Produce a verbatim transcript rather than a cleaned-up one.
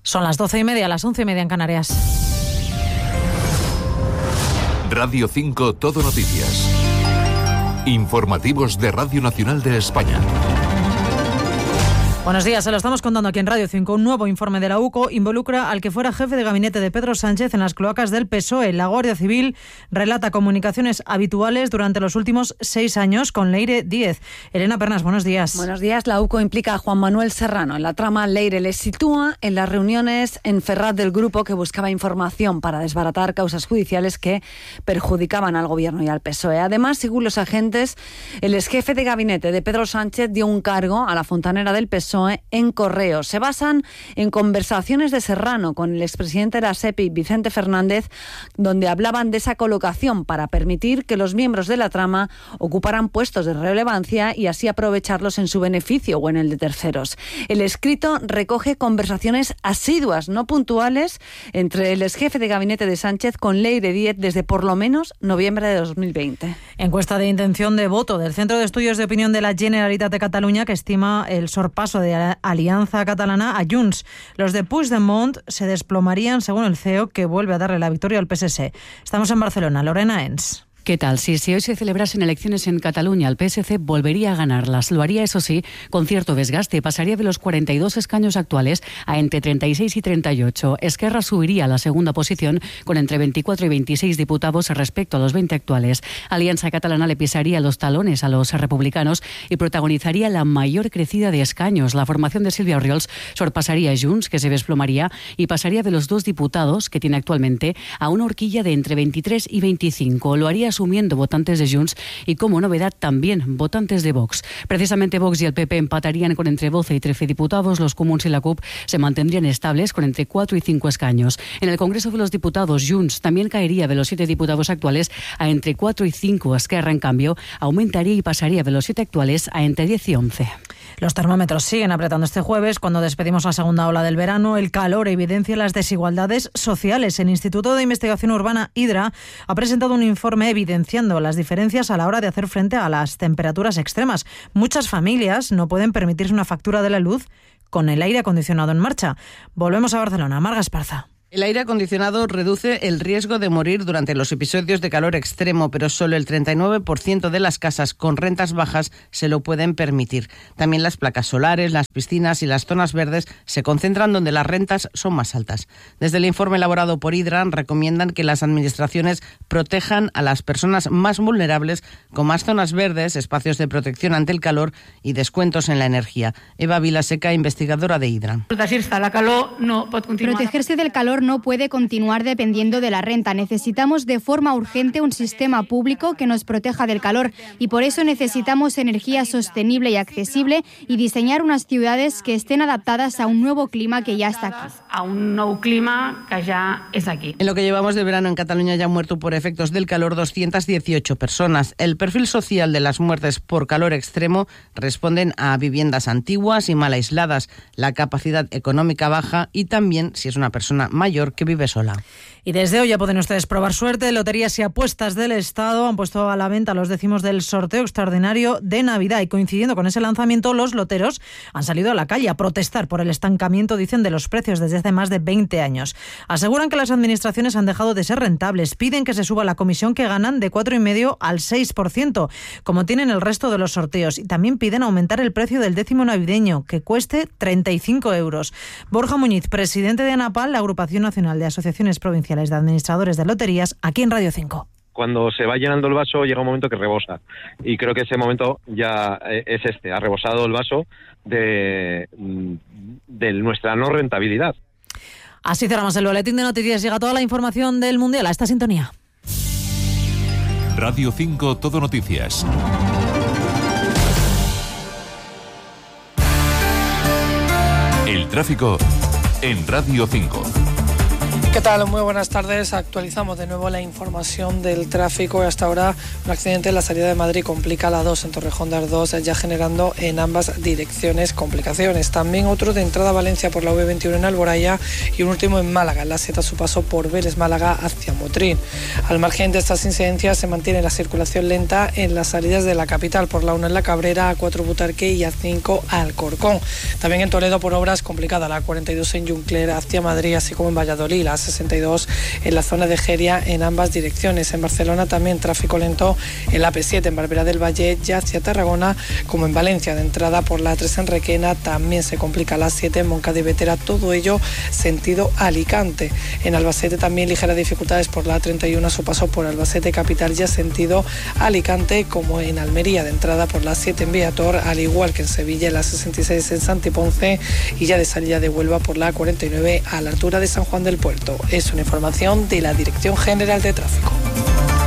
Son las doce y media, las once y media en Canarias. Radio cinco Todo Noticias. Informativos de Radio Nacional de España. Buenos días, se lo estamos contando aquí en Radio cinco. Un nuevo informe de la U C O involucra al que fuera jefe de gabinete de Pedro Sánchez en las cloacas del P S O E. La Guardia Civil relata comunicaciones habituales durante los últimos seis años con Leire Díez. Elena Pernas, buenos días. Buenos días. La U C O implica a Juan Manuel Serrano. En la trama, Leire le sitúa en las reuniones en Ferraz del grupo que buscaba información para desbaratar causas judiciales que perjudicaban al Gobierno y al P S O E. Además, según los agentes, el exjefe de gabinete de Pedro Sánchez dio un cargo a la fontanera del P S O E en correo. Se basan en conversaciones de Serrano con el expresidente de la SEPI, Vicente Fernández, donde hablaban de esa colocación para permitir que los miembros de la trama ocuparan puestos de relevancia y así aprovecharlos en su beneficio o en el de terceros. El escrito recoge conversaciones asiduas, no puntuales, entre el exjefe de gabinete de Sánchez con Leire Díez desde por lo menos noviembre de dos mil veinte. Encuesta de intención de voto del Centro de Estudios de Opinión de la Generalitat de Cataluña que estima el sorpaso de la Alianza Catalana a Junts. Los de Puigdemont se desplomarían, según el C E O, que vuelve a darle la victoria al P S C. Estamos en Barcelona. Lorena Ens. ¿Qué tal? Si, si hoy se celebrasen elecciones en Cataluña, el P S C volvería a ganarlas. Lo haría, eso sí, con cierto desgaste. Pasaría de los cuarenta y dos escaños actuales a entre treinta y seis y treinta y ocho. Esquerra subiría a la segunda posición con entre veinticuatro y veintiséis diputados respecto a los veinte actuales. Alianza Catalana le pisaría los talones a los republicanos y protagonizaría la mayor crecida de escaños. La formación de Sílvia Orriols sorpasaría a Junts, que se desplomaría, y pasaría de los dos diputados que tiene actualmente a una horquilla de entre veintitrés y veinticinco. Lo haría asumiendo votantes de Junts y, como novedad, también votantes de Vox. Precisamente Vox y el P P empatarían con entre doce y trece diputados. Los Comuns y la C U P se mantendrían estables con entre cuatro y cinco escaños. En el Congreso de los Diputados, Junts también caería de los siete diputados actuales a entre cuatro y cinco. Esquerra, en cambio, aumentaría y pasaría de los siete actuales a entre diez y once. Los termómetros siguen apretando este jueves cuando despedimos la segunda ola del verano. El calor evidencia las desigualdades sociales. El Instituto de Investigación Urbana Hidra ha presentado un informe evidenciando las diferencias a la hora de hacer frente a las temperaturas extremas. Muchas familias no pueden permitirse una factura de la luz con el aire acondicionado en marcha. Volvemos a Barcelona. Marga Esparza. El aire acondicionado reduce el riesgo de morir durante los episodios de calor extremo, pero solo el treinta y nueve por ciento de las casas con rentas bajas se lo pueden permitir. También las placas solares, las piscinas y las zonas verdes se concentran donde las rentas son más altas. Desde el informe elaborado por Hidra recomiendan que las administraciones protejan a las personas más vulnerables con más zonas verdes, espacios de protección ante el calor y descuentos en la energía. Eva Vilaseca, investigadora de Hidra. Protegerse del calor no puede continuar dependiendo de la renta. Necesitamos de forma urgente un sistema público que nos proteja del calor y por eso necesitamos energía sostenible y accesible y diseñar unas ciudades que estén adaptadas a un nuevo clima que ya está aquí. A un nuevo clima que ya es aquí. En lo que llevamos de verano en Cataluña ya han muerto por efectos del calor doscientas dieciocho personas. El perfil social de las muertes por calor extremo responden a viviendas antiguas y mal aisladas, la capacidad económica baja y también si es una persona mayor que vive sola. Y desde hoy ya pueden ustedes probar suerte. Loterías y apuestas del Estado han puesto a la venta los décimos del sorteo extraordinario de Navidad y coincidiendo con ese lanzamiento los loteros han salido a la calle a protestar por el estancamiento, dicen, de los precios desde hace más de veinte años. Aseguran que las administraciones han dejado de ser rentables, piden que se suba la comisión que ganan de cuatro coma cinco al seis por ciento, como tienen el resto de los sorteos, y también piden aumentar el precio del décimo navideño, que cueste treinta y cinco euros. Borja Muñiz, presidente de ANAPAL, la Agrupación Nacional de Asociaciones Provinciales de Administradores de Loterías, aquí en Radio cinco. Cuando se va llenando el vaso llega un momento que rebosa y creo que ese momento ya es este, ha rebosado el vaso de, de nuestra no rentabilidad. Así cerramos el boletín de noticias. Llega toda la información del Mundial a esta sintonía. Radio cinco Todo Noticias. El tráfico en Radio cinco. ¿Qué tal? Muy buenas tardes. Actualizamos de nuevo la información del tráfico. Hasta ahora un accidente en la salida de Madrid complica la dos en Torrejón de Ardoz, ya generando en ambas direcciones complicaciones. También otro de entrada a Valencia por la U veintiuno en Alboraya y un último en Málaga, en la seta a su paso por Vélez Málaga hacia Motril. Al margen de estas incidencias se mantiene la circulación lenta en las salidas de la capital, por la uno en La Cabrera, A cuatro Butarque y A cinco Alcorcón. También en Toledo por obras complicada, la cuarenta y dos en Juncler hacia Madrid, así como en Valladolid, la sesenta y dos en la zona de Geria en ambas direcciones. En Barcelona también tráfico lento en la P siete en Barberá del Valle ya hacia Tarragona, como en Valencia. De entrada por la A tres en Requena también se complica la A siete en Moncada y Vetera, todo ello sentido Alicante. En Albacete también ligeras dificultades por la A treinta y uno a su paso por Albacete capital ya sentido Alicante, como en Almería. De entrada por la A siete en Viator, al igual que en Sevilla, en la sesenta y seis en Santiponce, y ya de salida de Huelva por la A cuarenta y nueve a la altura de San Juan del Puerto. Es una información de la Dirección General de Tráfico.